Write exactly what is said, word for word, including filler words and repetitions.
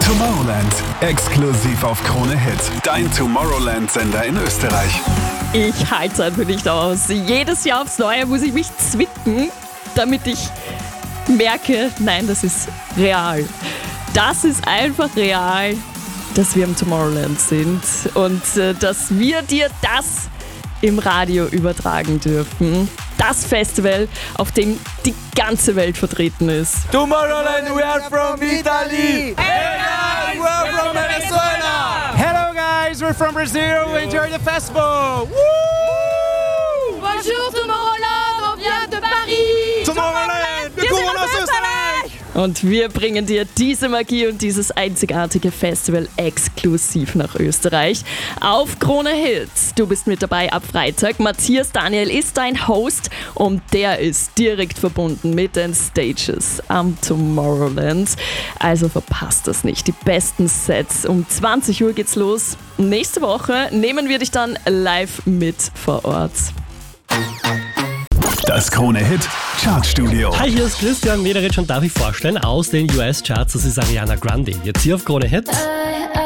Tomorrowland, exklusiv auf Krone Hit. Dein Tomorrowland-Sender in Österreich. Ich halte es einfach nicht aus. Jedes Jahr aufs Neue muss ich mich zwicken, damit ich merke, nein, das ist real. Das ist einfach real, dass wir im Tomorrowland sind und äh, dass wir dir das im Radio übertragen dürfen. Das Festival, auf dem die ganze Welt vertreten ist. Tomorrowland, we are from Italy! Hey guys, we're from Venezuela! Hello guys, we're from Brazil, we enjoy the festival! Woo! Bonjour Tomorrowland, on vient de Paris! Tomorrowland, wir kommen aus Österreich! Und wir bringen dir diese Magie und dieses einzigartige Festival exklusiv nach Österreich auf Krone Hits. Du bist mit dabei ab Freitag. Matthias Daniel ist dein Host und der ist direkt verbunden mit den Stages am Tomorrowland. Also verpasst das nicht. Die besten Sets. Um zwanzig Uhr geht's los. Nächste Woche nehmen wir dich dann live mit vor Ort. Das Krone Hit Chartstudio. Hi, hier ist Christian Mederich und darf ich vorstellen aus den U S-Charts, das ist Ariana Grande. Jetzt hier auf Krone Hit.